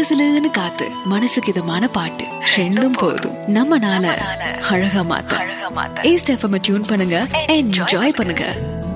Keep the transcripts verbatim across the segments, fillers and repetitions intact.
சிலு சிலுன்னு காத்து மனசுக்கு இதமான பாட்டு ரெண்டும் போதும் நம்ம நாள அழகா மாத்த அழகா மாத்த ஈஸ்ட் எஃப்எம் டியூன் பண்ணுங்க, என்ஜாய் பண்ணுங்க.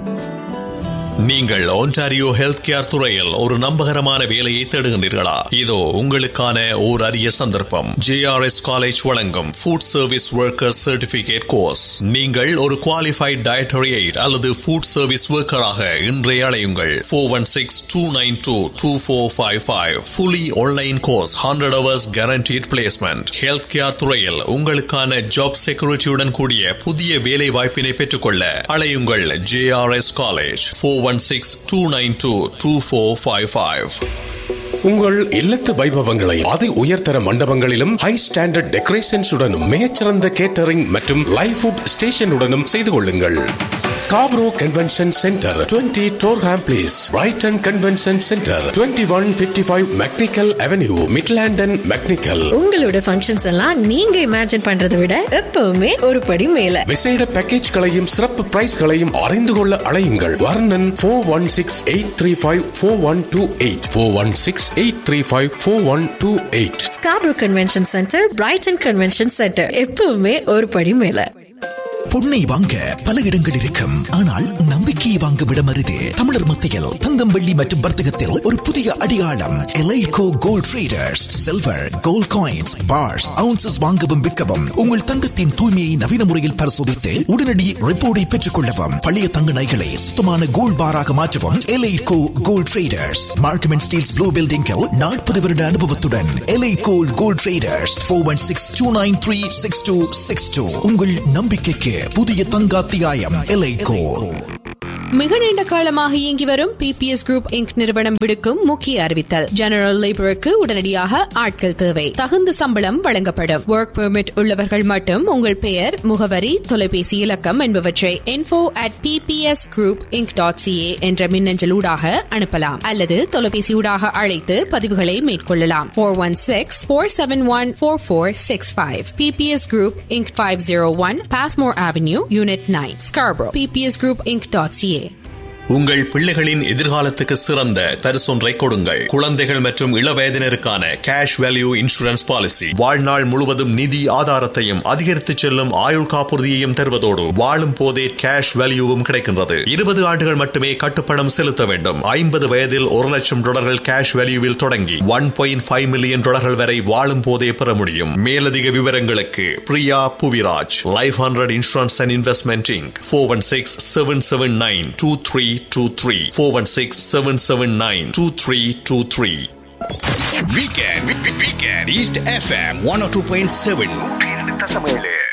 நீங்கள் ஒன்டாரியோ ஹெல்த் கேர் துறையில் ஒரு நம்பகரமான வேலையை தேடுகின்றீர்களா? இதோ உங்களுக்கான ஓர் அரிய சந்தர்ப்பம். ஜேஆர்எஸ் காலேஜ் வழங்கும் food service worker certificate course. நீங்கள் ஒரு குவாலிஃபைட் டயட்டரி எய்ட் அல்லது ஃபுட் சர்வீஸ் ஒர்க்கராக இன்றைய அழையுங்கள். Four one six two nine two two four five five. Fully online course, hundred hours guaranteed placement. Health care துறையில் உங்களுக்கான job செக்யூரிட்டியுடன் கூடிய புதிய வேலை வாய்ப்பினை பெற்றுக்கொள்ள அழையுங்கள். JRS college four one six two nine two two four five five. உங்கள் இல்லத்து வைபவங்களை அதி உயர்தர மண்டபங்களிலும் ஹை ஸ்டாண்டர்ட் டெக்கரேஷன்ஸ் உடனும் மிகச்சிறந்த கேட்டரிங் மற்றும் லைவ் ஃபுட் ஸ்டேஷனுடனும் செய்து கொள்ளுங்கள். Scarborough convention centre, twenty Durham place, Brayton convention centre, twenty one fifty five mechanical avenue, மிட்லாண்டன் mechanical. உங்களோட ஃபங்க்ஷன்ஸ் எல்லாம் நீங்க இமேஜின் பண்றதை விட எப்பவுமே ஒரு படி மேல. விசேட பேக்கேஜ்களையும் சிறப்பு பிரைஸ்களையும் அறிந்து கொள்ள அழையுங்கள். வர்ணன் four one six eight three five four one two eight four one six eight three five four one two eight. Scarborough convention centre, Brayton convention centre, எப்பவுமே ஒரு படி மேல. பொன்னை வாங்க பல இடங்கள் இருக்கும், ஆனால் நம்பிக்கையை வாங்கும் இடம் அரிது. தமிழர் மத்தியில் தங்கம், வெள்ளி மற்றும் வர்த்தகத்தில் ஒரு புதிய அடையாளம். எலைகோ gold traders. Silver, gold coins, parse, ounces வாங்கவும் விற்கவும், உங்கள் தங்கத்தின் தூய்மையை நவீன முறையில் பரிசோதித்து உடனடி ரிப்போர்ட்டை பெற்றுக் கொள்ளவும், பழைய தங்க நகைகளை சுத்தமான கோல்ட் பாராக மாற்றவும். எலைகோ gold traders, Markham and Steeles blue பில்டிங்கில் நாற்பது வருட அனுபவத்துடன் எலைகோ gold traders. Four one six two nine three six two six two. உங்கள் நம்பிக்கைக்கு புதிய தங்காத்தியாயம் எலைகோ. மிக நீண்ட காலமாக இயங்கி வரும் பிபிஎஸ் குரூப் இன்க் நிறுவனம் விடுக்கும் முக்கிய அறிவித்தல். ஜெனரல் லேபருக்கு உடனடியாக ஆட்கள் தேவை. தகுந்த சம்பளம் வழங்கப்படும். ஒர்க் பெர்மிட் உள்ளவர்கள் மட்டும் உங்கள் பெயர், முகவரி, தொலைபேசி இலக்கம் என்பவற்றை info at ppsgroupinc dot ca என்ற மின்னஞ்சல் ஊடாக அனுப்பலாம் அல்லது தொலைபேசி ஊடாக அழைத்து பதிவுகளை மேற்கொள்ளலாம். Four one six four seven one four four six five. PBS group Inc five oh one Passmore Avenue, Unit nine, Scarborough. ppsgroupinc dot ca. உங்கள் பிள்ளைகளின் எதிர்காலத்துக்கு சிறந்த பரிசொன்றை கொடுங்கள். குழந்தைகள் மற்றும் இளவயதினருக்கான கேஷ் வேல்யூ இன்சூரன்ஸ் பாலிசி வாழ்நாள் முழுவதும் நிதி ஆதாரத்தையும் அதிகரித்து செல்லும் ஆயுள் காப்புறுதியையும் தருவதோடு வாழும் போதே கேஷ் வேல்யூவும் கிடைக்கின்றது. இருபது ஆண்டுகள் மட்டுமே கட்டுப்பணம் செலுத்த வேண்டும். ஐம்பது வயதில் ஒரு லட்சம் டாலர்கள் கேஷ் வேல்யூவில் தொடங்கி ஒன் பாயிண்ட் ஃபைவ் மில்லியன் டாலர்கள் வரை வாழும் போதே பெற முடியும். மேலதிக விவரங்களுக்கு Priya Puviraj, life hundred insurance and investment Inc. Four one six seven seven nine two three two three four one six seven seven nine two three two three. Weekend Weekend East F M one oh two point seven.